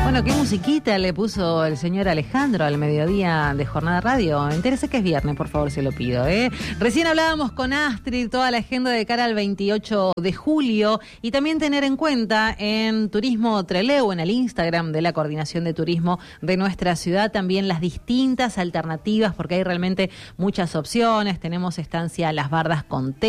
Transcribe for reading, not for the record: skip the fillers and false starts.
Bueno, qué musiquita le puso el señor Alejandro al mediodía de Jornada Radio. Entérese que es viernes, por favor, se lo pido, ¿eh? Recién hablábamos con Astrid, toda la agenda de cara al 28 de julio y también tener en cuenta en Turismo Trelew, en el Instagram de la Coordinación de Turismo de nuestra ciudad, también las distintas alternativas, porque hay realmente muchas opciones. Tenemos estancia Las Bardas con